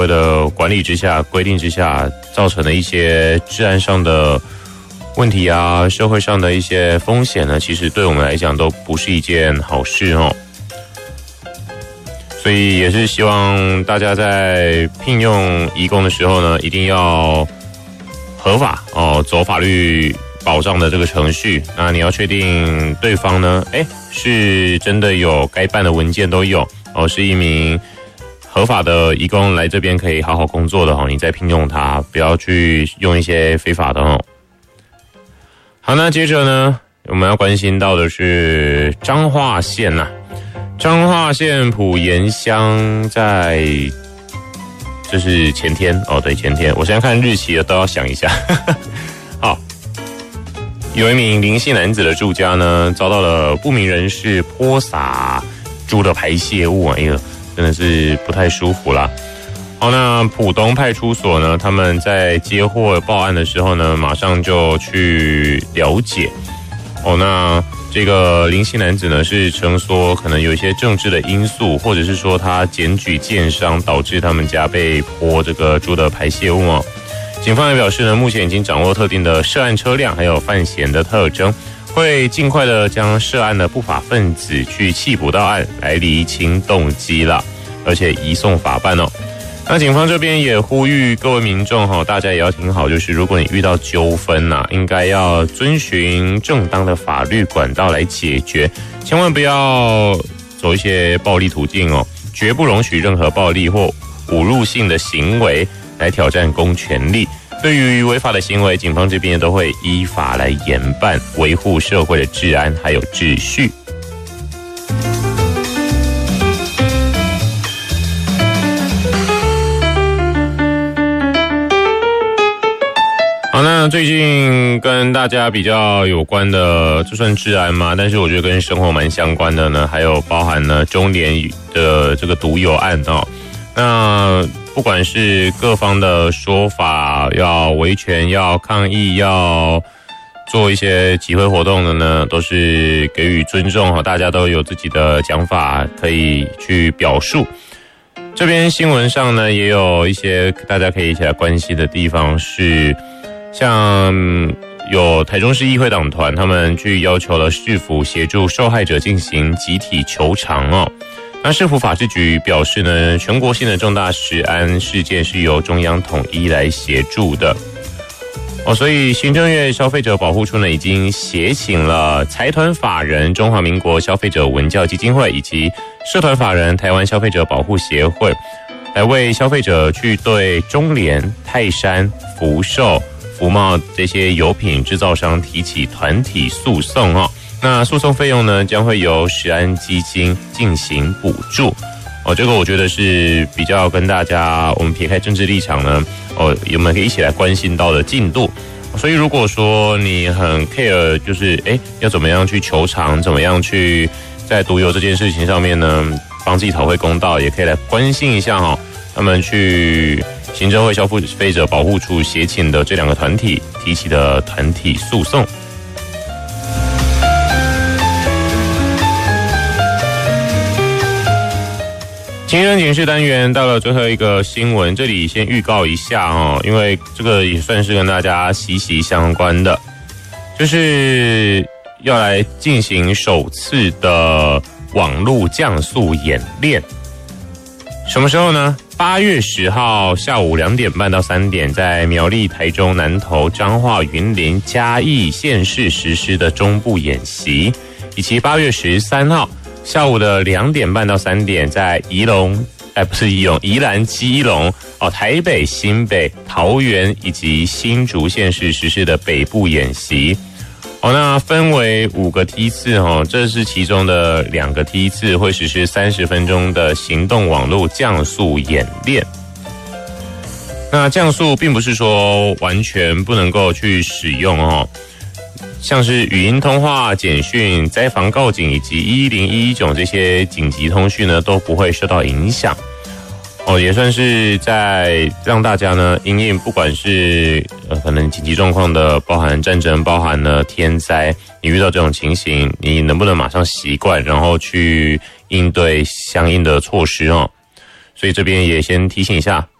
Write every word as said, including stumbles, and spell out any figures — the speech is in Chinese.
规的管理之下、规定之下，造成的一些治安上的问题啊，社会上的一些风险呢，其实对我们来讲都不是一件好事哦。所以也是希望大家在聘用移工的时候呢，一定要合法哦，走法律保障的这个程序。那你要确定对方呢，哎，是真的有该办的文件都有哦，是一名合法的移工来这边可以好好工作的哦，你再聘用他，不要去用一些非法的哦。好，那接着呢，我们要关心到的是彰化县呐、啊。彰化县埔盐乡在，这是前天哦，对，前天，我现在看日期了都要想一下。好，有一名林姓男子的住家呢，遭到了不明人士泼洒猪的排泄物，哎呀，真的是不太舒服啦。好，那埔东派出所呢，他们在接获报案的时候呢，马上就去了解。哦，那这个林姓男子呢是称说可能有一些政治的因素，或者是说他检举建商导致他们家被泼这个猪的排泄物哦。警方也表示呢，目前已经掌握特定的涉案车辆还有犯嫌的特征，会尽快的将涉案的不法分子去缉捕到案，来厘清动机啦，而且移送法办哦。那警方这边也呼吁各位民众哈，大家也要听好，就是如果你遇到纠纷呐、啊，应该要遵循正当的法律管道来解决，千万不要走一些暴力途径哦，绝不容许任何暴力或侮辱性的行为来挑战公权力。对于违法的行为，警方这边都会依法来严办，维护社会的治安还有秩序。好，那最近跟大家比较有关的，这算治安吗？但是我觉得跟生活蛮相关的呢，还有包含呢中联的这个毒油案哦。那不管是各方的说法，要维权、要抗议、要做一些集会活动的呢，都是给予尊重哈，大家都有自己的讲法可以去表述。这边新闻上呢，也有一些大家可以一起来关心的地方是。像有台中市议会党团，他们去要求了市府协助受害者进行集体求偿哦。那市府法制局表示呢，全国性的重大食安事件是由中央统一来协助的哦。所以行政院消费者保护处呢，已经协请了财团法人中华民国消费者文教基金会以及社团法人台湾消费者保护协会，来为消费者去对中联、泰山、福寿、福茂这些油品制造商提起团体诉讼哦，那诉讼费用呢将会由食安基金进行补助哦，这个我觉得是比较跟大家我们撇开政治立场呢哦，我们可以一起来关心到的进度。所以如果说你很 care 就是哎要怎么样去求偿，怎么样去在毒油这件事情上面呢帮自己讨回公道，也可以来关心一下哈、哦，他们去行政会消费者保护处协请的这两个团体提起的团体诉讼。情人警示单元到了最后一个新闻，这里先预告一下哦，因为这个也算是跟大家息息相关的，就是要来进行首次的网络降速演练。什么时候呢？八月十号下午两点半到三点，在苗栗、台中、南投、彰化、云林、嘉义县市实施的中部演习，以及八月十三号下午的两点半到三点，在宜龙，哎，不是宜龙，宜兰、基隆、哦，台北、新北、桃园以及新竹县市实施的北部演习。哦，那分为五个梯次哦，这是其中的两个梯次会实施三十分钟的行动网络降速演练。那降速并不是说完全不能够去使用哦，像是语音通话、简讯、灾防告警以及一零一一种这些紧急通讯呢都不会受到影响。哦，也算是在让大家呢因应不管是呃可能紧急状况的，包含战争，包含了天灾，你遇到这种情形，你能不能马上习惯，然后去应对相应的措施哦？所以这边也先提醒一下，